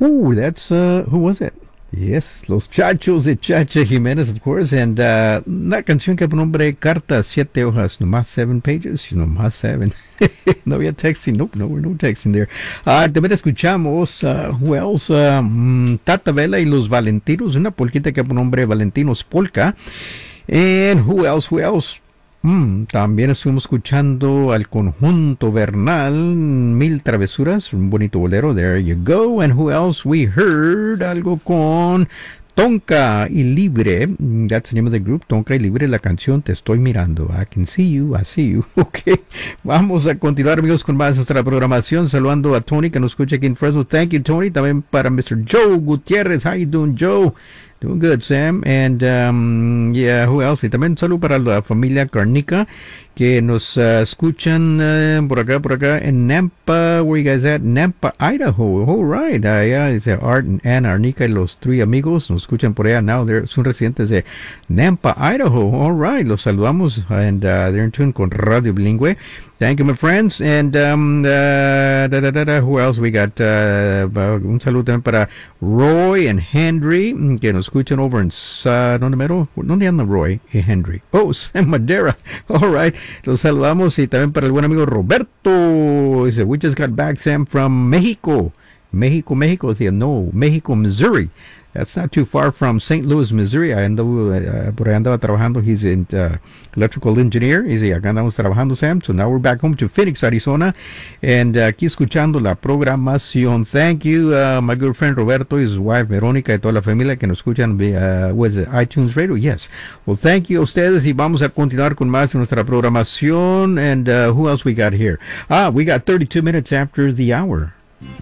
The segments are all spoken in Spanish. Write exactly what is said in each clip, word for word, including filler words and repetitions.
Ooh, that's, uh, who was it? Yes, Los Chachos de Chacha Jiménez, of course, and uh, una canción que por nombre Carta, siete hojas, nomás seven pages, nomás seven. No había texting, nope, no, no texting there. Uh, también escuchamos, uh, who else? Uh, mm, Tata Vela y Los Valentinos, una polquita que por nombre Valentinos Polka. And who else, who else? Mm, también estuvimos escuchando al conjunto Bernal, Mil Travesuras, un bonito bolero, there you go. And who else? We heard algo con Tonka y Libre, that's the name of the group, Tonka y Libre, la canción Te Estoy Mirando, I can see you, I see you. Ok, vamos a continuar, amigos, con más de nuestra programación, saludando a Tony que nos escucha aquí en Fresno. Thank you, Tony. También para mister Joe Gutierrez. How you doing, Joe? Doing good, Sam. And, um, yeah, who else? Y también saludo para la familia Carnica que nos uh, escuchan uh, por acá, por acá en Nampa. Where you guys at? Nampa, Idaho. All right. Uh, yeah, dice Art and Arnica y los tres amigos nos escuchan por allá. Now they're, son residentes de Nampa, Idaho. All right. Los saludamos. And uh, they're in tune con Radio Bilingüe. Thank you, my friends. And um, uh, da, da, da, da, who else we got? Uh, un saludo también para Roy and Henry, que nos escuchan over en uh, ¿dónde mero? ¿Dónde anda Roy y Henry? Oh, Sam Madera. All right. Los saludamos. Y también para el buen amigo Roberto. Dice, we just got back, Sam, from Mexico. Mexico, Mexico. Dice, no, Mexico, Missouri. That's not too far from Saint Louis, Missouri. I andaba, uh, por ahí andaba trabajando. He's an uh, electrical engineer. Y acá andamos trabajando, Sam. So now we're back home to Phoenix, Arizona. And uh, aquí escuchando la programación. Thank you, uh, my good friend Roberto, his wife Verónica y toda la familia que nos escuchan via, uh, what is it, iTunes Radio? Yes. Well, thank you a ustedes. Y vamos a continuar con más de nuestra programación. And uh, who else we got here? Ah, we got thirty-two minutes after the hour.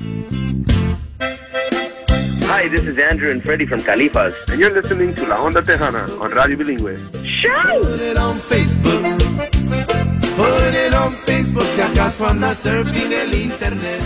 Hi, this is Andrew and Freddie from Califas. And you're listening to La Onda Tejana on Radio Bilingüe. Show! Put it on Facebook. Put it on Facebook. Si acaso anda surfing el internet.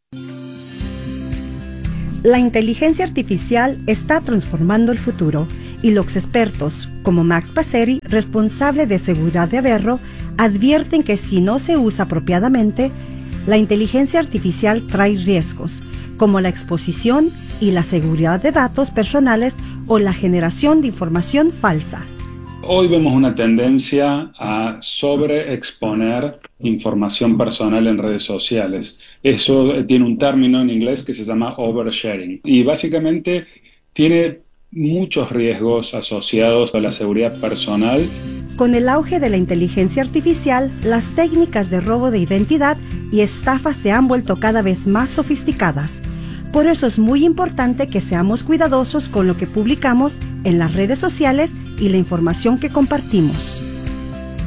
La inteligencia artificial está transformando el futuro y los expertos, como Max Passeri, responsable de seguridad de Averro, advierten que si no se usa apropiadamente, la inteligencia artificial trae riesgos, como la exposición y la seguridad de datos personales o la generación de información falsa. Hoy vemos una tendencia a sobreexponer información personal en redes sociales. Eso tiene un término en inglés que se llama oversharing y básicamente tiene muchos riesgos asociados a la seguridad personal. Con el auge de la inteligencia artificial, las técnicas de robo de identidad y estafas se han vuelto cada vez más sofisticadas. Por eso es muy importante que seamos cuidadosos con lo que publicamos en las redes sociales y la información que compartimos.